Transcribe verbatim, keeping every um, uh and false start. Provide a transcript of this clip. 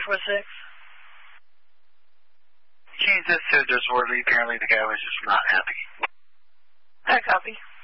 four six. Change this to disorderly. Apparently the guy was just not happy. I copy.